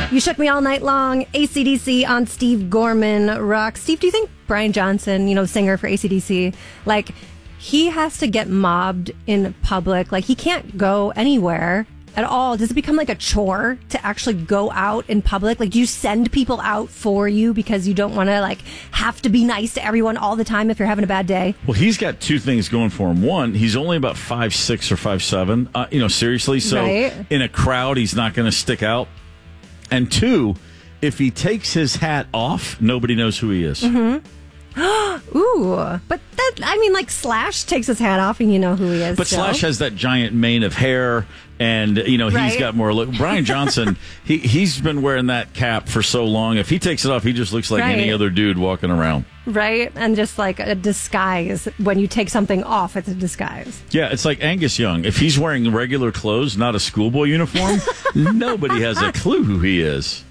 You Shook Me All Night Long, AC/DC on Steve Gorman Rock. Steve, do you think Brian Johnson, singer for AC/DC, he has to get mobbed in public? He can't go anywhere at all. Does it become a chore to actually go out in public? Do you send people out for you because you don't want to have to be nice to everyone all the time if you're having a bad day? Well, he's got two things going for him. One, he's only about 5'6" or 5'7", seriously. So in a crowd, he's not going to stick out. And two, if he takes his hat off, nobody knows who he is. Mm-hmm. Ooh, but Slash takes his hat off and you know who he is. But still. Slash has that giant mane of hair, and he's got more look. Brian Johnson, he's been wearing that cap for so long. If he takes it off, he just looks like any other dude walking around. Right, and just a disguise. When you take something off, it's a disguise. Yeah, it's like Angus Young. If he's wearing regular clothes, not a schoolboy uniform, nobody has a clue who he is.